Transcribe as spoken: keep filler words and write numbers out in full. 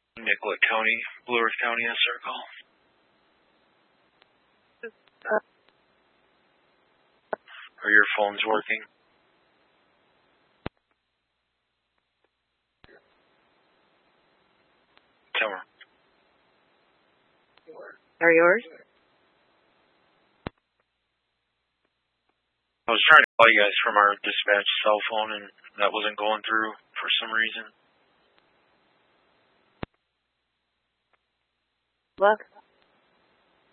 Nicollet County, Blue Earth County, S R call. Uh, Are your phones working? Tell her. are yours? I was trying to call you guys from our dispatch cell phone, and that wasn't going through for some reason. Look.